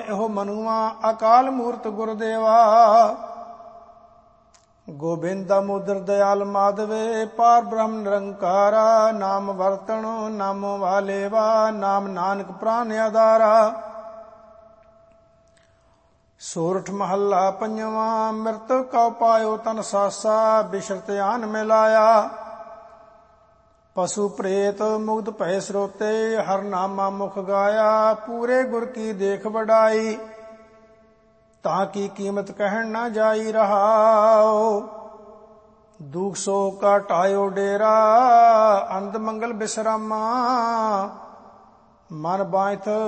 ਇਹੋ ਮਨੁਆ ਅਕਾਲ ਮੂਰਤ ਗੁਰਦੇਵਾ। ਗੋਬਿੰਦ दामोदर दयाल माधवे पार ब्रह्म निरंकारा। नाम वरतन नामो वालेवा नाम नानक प्राण आधारा। सोरठ महला पंजवा मृत कौ पायो तन सासा बिशरत आन मिलाया। पशु प्रेत मुग्ध भय स्रोते हर नामा मुख गाया। पूरे गुर की देख बढ़ाई ताकि कीमत कहन न जाई रहाओ। दुख सो काटायो डेरा अंत मंगल विश्रामा। मन बांथ